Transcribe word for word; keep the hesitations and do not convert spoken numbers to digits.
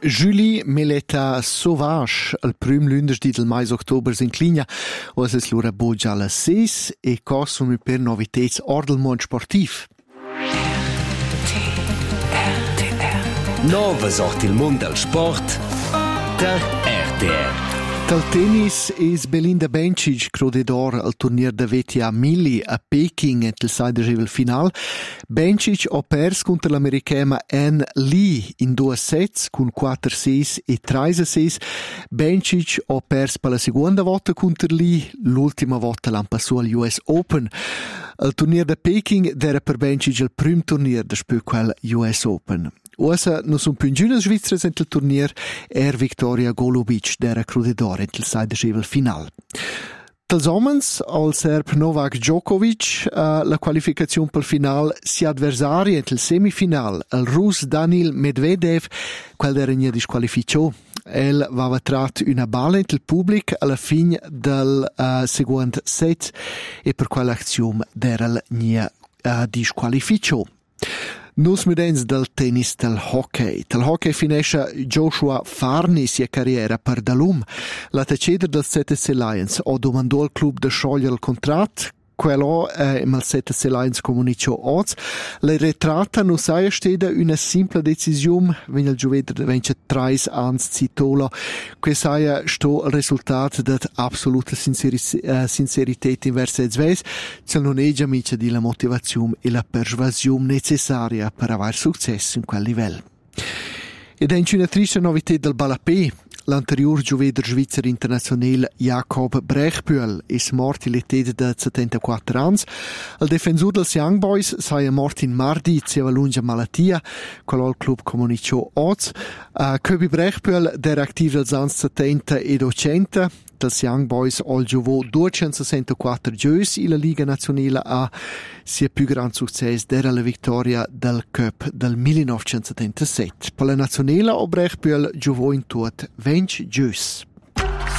Julie Meleta Sauvage, il primo lunedì del mese ottobre in Cligna, ora è l'ora boggia alle sei e cossono per novità or del mondo sportivo. Nova sorti il mondo del sport da R T R. Dal tennis is Belinda Bencic crodedor al turnier da V T A mille a Peking et il seidergevel final. Bencic ha pers contro l'americana Ann Lee in due sets con quattro sei e tre sei. Bencic ha pers per la seconda volta contro Lee, l'ultima volta l'ha passato al U S Open. Il turnier da Peking era per Bencic il primo turnier da spö quel U S Open. Ora non sono più in giù Svizzera nel turnier, er Victoria Golubic dera crudedore nel seidergevel final. Dels homens, al serb Novak Djokovic, uh, la qualificazione per il final si adversari nel semifinal, il rus Daniil Medvedev, quel era nie disqualificò. El aveva tratto una balla nel pubblico alla fine del uh, secondo set e per quell'azione era nie uh, disqualificò. Nus mudens del tennis del hockey. Del hockey finisce Joshua Farni sia carriera per Dalum. La teceder del Z S C Lions ha domandato al club di sciogliere il contratto. Quello eh, il Z S C Lions comunicò oggi. La ritratta non sia stata una semplice decisione, wenn il giovedì vence tre anni zitola. Questo è stato il risultato di assoluta sincerità in verso Zves, se non è già mica di la motivazione e la persuasione necessaria per avere successo in quel livello. Ed è una triste novità del Balapé. L'anterior giovedì svizzero internazionale Jakob Brechbühl è morto all'età di settantaquattro anni. Il difensore dels Young Boys sei morto in mardi e lunga malattia, quello il club comunicò oggi. Uh, Köbi Brechbühl era attivo dels anni settanta ed ottanta. Dels Young Boys ha giocato duecentosessantaquattro giochi in la Liga Nazionale A. Sia più grande successo era la vittoria del Cup del millenovecentosettantasette. Per la Nazionale ha Brechbühl giocato in tutto venti giochi.